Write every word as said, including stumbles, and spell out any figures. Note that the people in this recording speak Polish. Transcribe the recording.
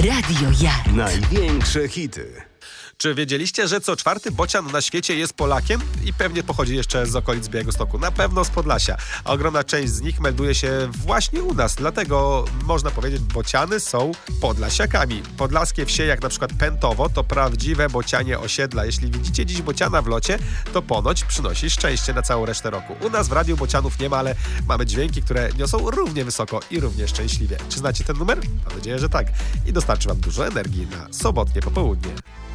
Radio Jar. Największe hity. Czy wiedzieliście, że co czwarty bocian na świecie jest Polakiem? I pewnie pochodzi jeszcze z okolic Białegostoku, na pewno z Podlasia. A ogromna część z nich melduje się właśnie u nas, dlatego można powiedzieć, bociany są podlasiakami. Podlaskie wsie, jak na przykład Pętowo, to prawdziwe bocianie osiedla. Jeśli widzicie dziś bociana w locie, to ponoć przynosi szczęście na całą resztę roku. U nas w radiu bocianów nie ma, ale mamy dźwięki, które niosą równie wysoko i równie szczęśliwie. Czy znacie ten numer? Mam nadzieję, że tak. I dostarczy wam dużo energii na sobotnie popołudnie.